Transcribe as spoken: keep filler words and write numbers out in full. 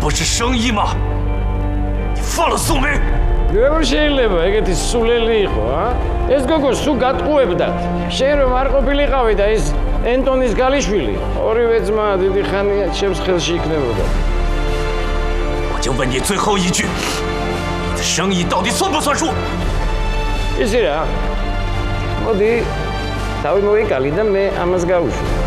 不是生意吗？你放了宋梅。 როგორ შეიძლება ეგეთი სულელი იყო, ა? ეს გოგო სულ გატყუებდათ. შენ რომ არ ყოფილიყავი და ეს ენტონის გალიშვილი, ორივე ძმა დიდი ხანია ჩემს ხელში იქნებოდა. 我就问你最后一句，你的生意到底算不算数？ ისი რა? მოდი, დავი მოვიკალი და მე ამას გავუშვი.